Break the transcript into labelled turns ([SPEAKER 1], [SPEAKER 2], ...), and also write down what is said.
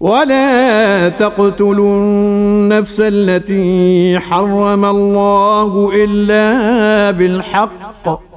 [SPEAKER 1] ولا تقتلوا النفس التي حرم الله إلا بالحق